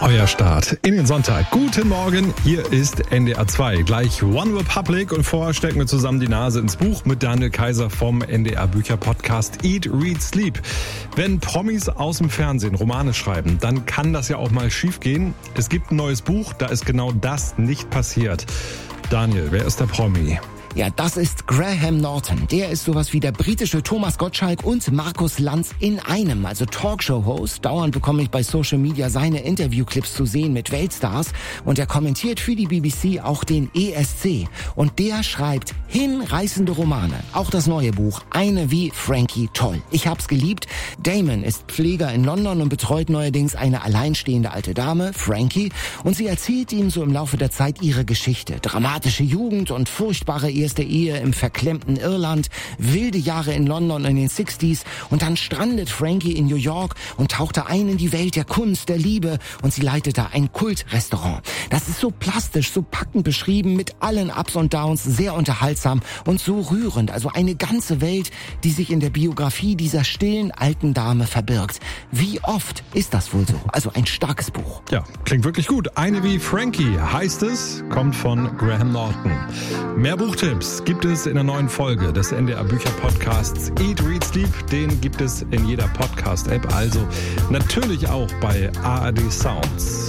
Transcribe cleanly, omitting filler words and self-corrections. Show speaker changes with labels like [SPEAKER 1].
[SPEAKER 1] Euer Start in den Sonntag. Guten Morgen, hier ist NDR 2. Gleich One Republic und vorher stecken wir zusammen die Nase ins Buch mit Daniel Kaiser vom NDR Bücher-Podcast Eat, Read, Sleep. Wenn Promis aus dem Fernsehen Romane schreiben, dann kann das ja auch mal schief gehen. Es gibt ein neues Buch, da ist genau das nicht passiert. Daniel, wer ist der Promi?
[SPEAKER 2] Ja, das ist Graham Norton. Der ist sowas wie der britische Thomas Gottschalk und Markus Lanz in einem, also Talkshow-Host. Dauernd bekomme ich bei Social Media seine Interviewclips zu sehen mit Weltstars. Und er kommentiert für die BBC auch den ESC. Und der schreibt hinreißende Romane. Auch das neue Buch, Eine wie Frankie, toll. Ich hab's geliebt. Damon ist Pfleger in London und betreut neuerdings eine alleinstehende alte Dame, Frankie. Und sie erzählt ihm so im Laufe der Zeit ihre Geschichte. Dramatische Jugend und furchtbare erste Ehe im verklemmten Irland, wilde Jahre in London in den 60s und dann strandet Frankie in New York und tauchte ein in die Welt der Kunst, der Liebe und sie leitete ein Kultrestaurant. Das ist so plastisch, so packend beschrieben, mit allen Ups und Downs, sehr unterhaltsam und so rührend. Also eine ganze Welt, die sich in der Biografie dieser stillen alten Dame verbirgt. Wie oft ist das wohl so? Also ein starkes Buch.
[SPEAKER 1] Ja, klingt wirklich gut. Eine wie Frankie heißt es, kommt von Graham Norton. Mehr Buchtipps gibt es in der neuen Folge des NDR Bücher Podcasts Eat, Read, Sleep. Den gibt es in jeder Podcast-App, also natürlich auch bei ARD Sounds.